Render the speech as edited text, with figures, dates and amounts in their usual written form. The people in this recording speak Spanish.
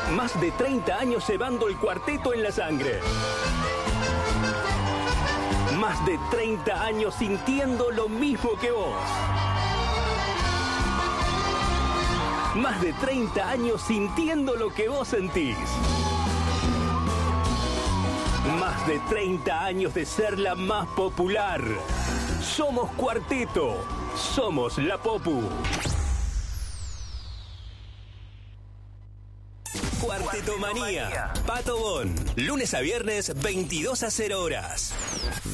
Más de 30 años llevando el cuarteto en la sangre. Más de 30 años sintiendo lo mismo que vos. Más de 30 años sintiendo lo que vos sentís. Más de 30 años de ser la más popular. Somos Cuarteto. Somos la Popu. Cuarteto Manía. Pato Bon. Lunes a viernes, 22 a 0 horas.